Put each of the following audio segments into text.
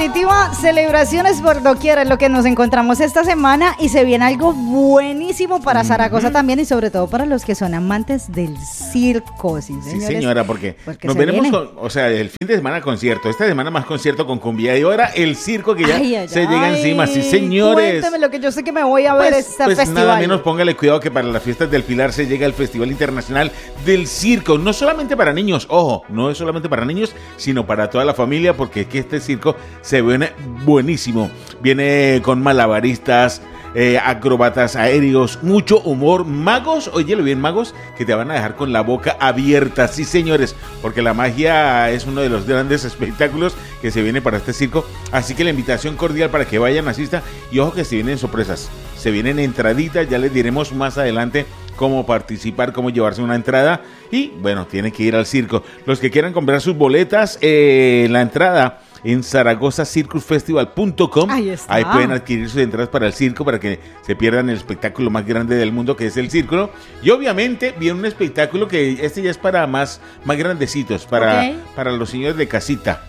definitiva, celebraciones por doquier es lo que nos encontramos esta semana y se viene algo buenísimo para Zaragoza también y sobre todo para los que son amantes del circo, ¿sí, señores? Sí, señora, porque nos se veremos viene. o sea, el fin de semana concierto, esta semana más concierto con cumbia y ahora el circo que ya se llega encima, sí, señores. Cuéntame lo que yo sé que me voy a ver este pues festival. nada menos póngale cuidado que para las fiestas del Pilar se llega el Festival Internacional del Circo, no solamente para niños, ojo, no es solamente para niños, sino para toda la familia, porque es que este circo se viene buenísimo, viene con malabaristas, acróbatas aéreos, mucho humor, magos, óyelo bien, magos que te van a dejar con la boca abierta, sí señores, porque la magia es uno de los grandes espectáculos que se viene para este circo, así que la invitación cordial para que vayan, asistan, y ojo que se vienen sorpresas, se vienen entraditas, ya les diremos más adelante cómo participar, cómo llevarse una entrada, y bueno, tienen que ir al circo. Los que quieran comprar sus boletas, la entrada en ZaragozaCircusFestival.com. Ahí pueden adquirir sus entradas para el circo, para que se pierdan el espectáculo más grande del mundo, que es el circo. Y obviamente viene un espectáculo que este ya es para más grandecitos, para los señores de casita.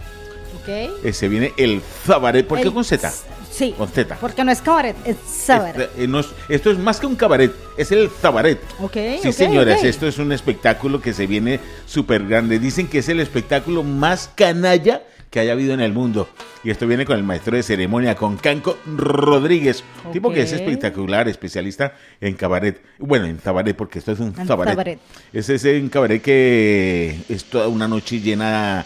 Se viene el Zabaret, ¿por qué con Z? Sí, con Z. Porque no es cabaret, es Zabaret. Esto es más que un cabaret, es el Zabaret. Sí, señores, esto es un espectáculo que se viene súper grande. Dicen que es el espectáculo más canalla que haya habido en el mundo. Y esto viene con el maestro de ceremonia, con Canco Rodríguez, tipo que es espectacular, especialista en cabaret. Bueno, en cabaret, porque esto es un cabaret. Es un cabaret que es toda una noche llena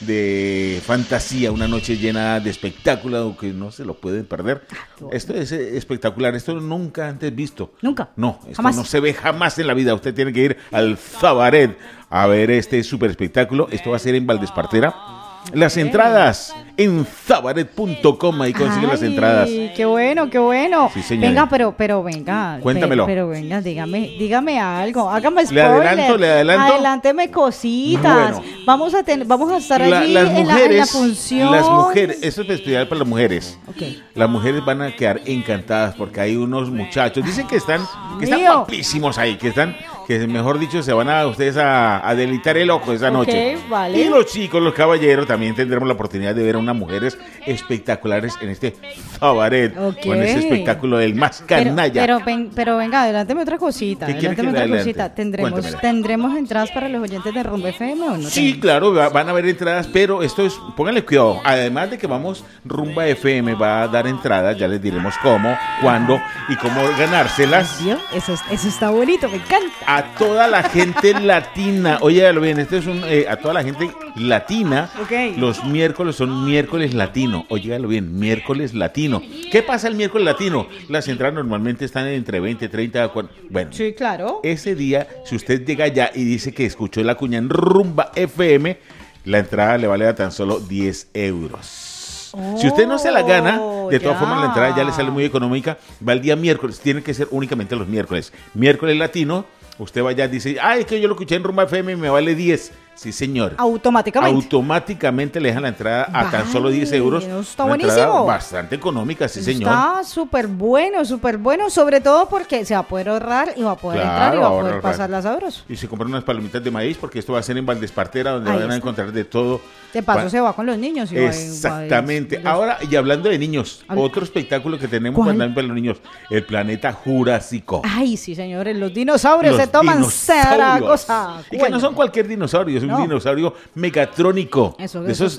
de fantasía, una noche llena de espectáculo que no se lo pueden perder. Esto es espectacular, esto nunca antes visto. Nunca. No, esto jamás. No se ve jamás en la vida. Usted tiene que ir al Zabaret a ver este super espectáculo. Esto va a ser en Valdespartera. Las entradas en Zabaret.com, ahí consiguen las entradas. Qué bueno, qué bueno. Sí, señora. Venga, pero venga. Cuéntamelo. Pero venga, dígame algo. Hágame spoiler. Le adelanto. Adelánteme cositas. Bueno. Vamos a estar allí en la función. Las mujeres, esto es especial para las mujeres. Okay. Las mujeres van a quedar encantadas porque hay unos muchachos, dicen que están guapísimos ahí, que mejor dicho se van a ustedes a deleitar el ojo esa noche. Vale. Y los chicos, los caballeros, también tendremos la oportunidad de ver a unas mujeres espectaculares en este Zabaret, con ese espectáculo del más canalla. Pero venga, adelánteme otra cosita. Cuéntamela. ¿Tendremos entradas para los oyentes de Rumba FM o no? Sí, claro, van a haber entradas, pero esto es, pónganle cuidado, además de que Rumba FM va a dar entradas, ya les diremos cómo, cuándo y cómo ganárselas. Eso está bonito, me encanta. A toda la gente latina, óyalo bien, esto es a toda la gente latina, los miércoles son miércoles latino, óyalo bien, miércoles latino. ¿Qué pasa el miércoles latino? Las entradas normalmente están entre 20, 30, 40, bueno. Sí, claro. Ese día, si usted llega allá y dice que escuchó la cuña en Rumba FM, la entrada le vale a tan solo 10 euros. Si usted no se la gana, de todas formas la entrada ya le sale muy económica, va el día miércoles, tiene que ser únicamente los miércoles. Miércoles latino, usted vaya y dice, es que yo lo escuché en Rumba FM y me vale 10. Sí, señor. Automáticamente le dejan la entrada a tan solo 10 euros. Está una buenísimo. Entrada bastante económica, sí, señor. Está súper bueno, sobre todo porque se va a poder ahorrar y va a poder entrar y va a poder pasarla sabroso. Y se compran unas palomitas de maíz porque esto va a ser en Valdespartera, donde van a encontrar de todo. De paso se va con los niños. Exactamente. Ahora, y hablando de niños, otro espectáculo que tenemos también para los niños, el Planeta Jurásico. Ay, sí, señores, los dinosaurios se toman Zaragoza. Y que no son cualquier dinosaurio, es un dinosaurio megatrónico. Esos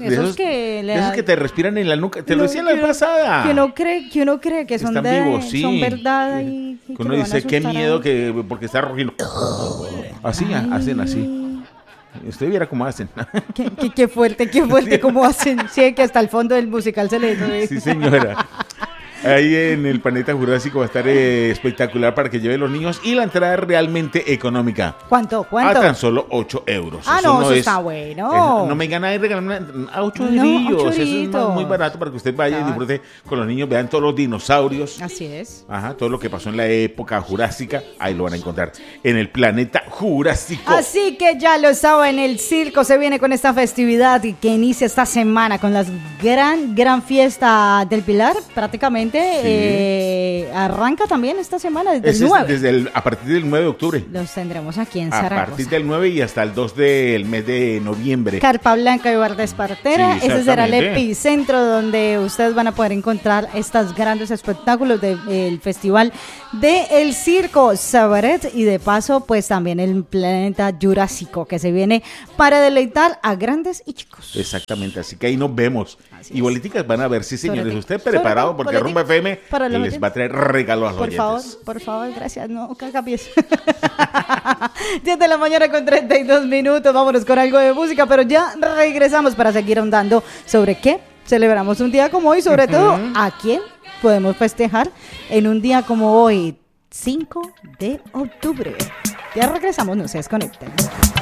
que te respiran en la nuca. Te lo decía la vez pasada. Que uno cree que son vivos, sí. Son verdad. Y que uno dice, qué miedo, porque está rugiendo. Así, hacen así. Usted viera cómo hacen. Qué fuerte cómo hacen. Sí, que hasta el fondo del musical se le ve. Sí, señora. Ahí en el Planeta Jurásico va a estar espectacular para que lleven los niños y la entrada es realmente económica. ¿Cuánto? A tan solo 8 euros. Eso está bueno. No me gana de regalarme a 8 euros. Eso es muy barato para que usted vaya y disfrute con los niños, vean todos los dinosaurios. Así es. Ajá, todo lo que pasó en la época jurásica, ahí lo van a encontrar en el Planeta Jurásico. Así que ya lo saben, el circo se viene con esta festividad y que inicia esta semana con la gran fiesta del Pilar, prácticamente Exactamente. Arranca también esta semana desde el 9. A partir del 9 de octubre. Los tendremos aquí en Zaragoza. A partir del 9 y hasta el 2 del mes de noviembre. Carpa Blanca y Bar de Espartera. Ese será el epicentro donde ustedes van a poder encontrar estos grandes espectáculos del Festival del Circo Sabaret, y de paso pues también el planeta Jurásico que se viene para deleitar a grandes y chicos. Exactamente, así que ahí nos vemos. Y boliticas van a ver, sí señores, usted preparado porque Rumba FM les va a traer regalos a los oyentes. Por favor, gracias, no cacapies. 10 de la mañana con 32 minutos, vámonos con algo de música, pero ya regresamos para seguir ahondando sobre qué celebramos un día como hoy, sobre todo a quién podemos festejar en un día como hoy, 5 de octubre. Ya regresamos, no se desconecten.